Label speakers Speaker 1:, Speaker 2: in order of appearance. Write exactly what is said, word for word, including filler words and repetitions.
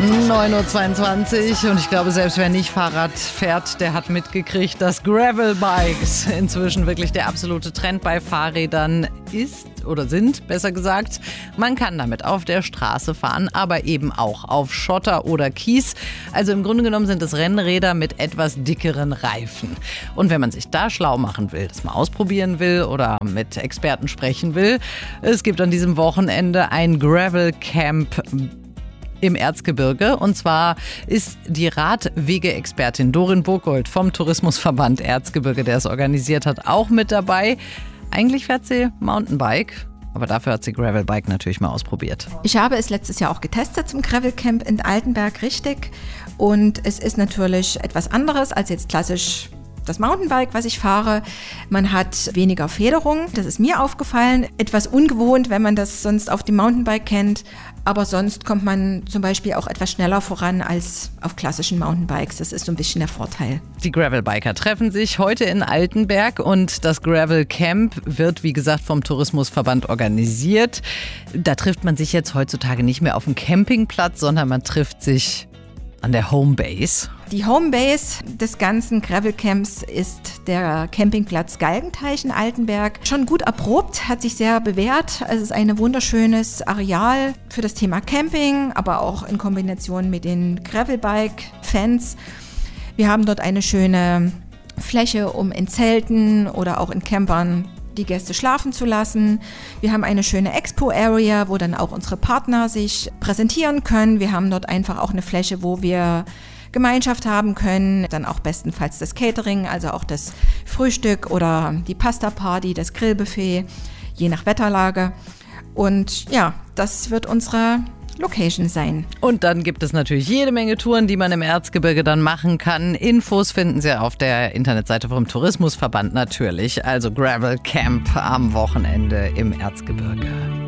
Speaker 1: neun Uhr zweiundzwanzig und ich glaube, selbst wer nicht Fahrrad fährt, der hat mitgekriegt, dass Gravelbikes inzwischen wirklich der absolute Trend bei Fahrrädern ist oder sind, besser gesagt. Man kann damit auf der Straße fahren, aber eben auch auf Schotter oder Kies. Also im Grunde genommen sind es Rennräder mit etwas dickeren Reifen. Und wenn man sich da schlau machen will, das mal ausprobieren will oder mit Experten sprechen will, es gibt an diesem Wochenende ein Gravel-Camp im Erzgebirge. Und zwar ist die Radwege-Expertin Dorin Burkhold vom Tourismusverband Erzgebirge, der es organisiert hat, auch mit dabei. Eigentlich fährt sie Mountainbike, aber dafür hat sie Gravelbike natürlich mal ausprobiert.
Speaker 2: Ich habe es letztes Jahr auch getestet zum Gravelcamp in Altenberg, richtig. Und es ist natürlich etwas anderes als jetzt klassisch das Mountainbike, was ich fahre. Man hat weniger Federung, das ist mir aufgefallen. Etwas ungewohnt, wenn man das sonst auf dem Mountainbike kennt. Aber sonst kommt man zum Beispiel auch etwas schneller voran als auf klassischen Mountainbikes. Das ist so ein bisschen der Vorteil.
Speaker 1: Die Gravelbiker treffen sich heute in Altenberg und das Gravel Camp wird, wie gesagt, vom Tourismusverband organisiert. Da trifft man sich jetzt heutzutage nicht mehr auf dem Campingplatz, sondern man trifft sich an der Homebase.
Speaker 2: Die Homebase des ganzen Gravelcamps ist der Campingplatz Galgenteich in Altenberg. Schon gut erprobt, hat sich sehr bewährt. Es ist ein wunderschönes Areal für das Thema Camping, aber auch in Kombination mit den Gravelbike-Fans. Wir haben dort eine schöne Fläche, um in Zelten oder auch in Campern die Gäste schlafen zu lassen. Wir haben eine schöne Expo-Area, wo dann auch unsere Partner sich präsentieren können. Wir haben dort einfach auch eine Fläche, wo wir Gemeinschaft haben können. Dann auch bestenfalls das Catering, also auch das Frühstück oder die Pasta-Party, das Grillbuffet, je nach Wetterlage. Und ja, das wird unsere Location sein.
Speaker 1: Und dann gibt es natürlich jede Menge Touren, die man im Erzgebirge dann machen kann. Infos finden Sie auf der Internetseite vom Tourismusverband natürlich. Also Gravel Camp am Wochenende im Erzgebirge.